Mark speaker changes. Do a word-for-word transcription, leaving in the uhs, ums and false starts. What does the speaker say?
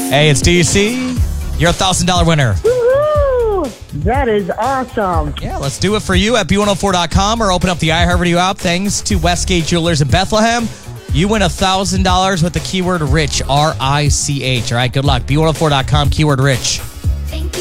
Speaker 1: Hey, it's D C. You're a one thousand dollars winner.
Speaker 2: Woohoo! That is awesome.
Speaker 1: Yeah, let's do it for you at B one oh four dot com or open up the iHeartRadio app. Thanks to Westgate Jewelers in Bethlehem. You win one thousand dollars with the keyword RICH, R I C H. All right, good luck. B one oh four dot com, keyword RICH.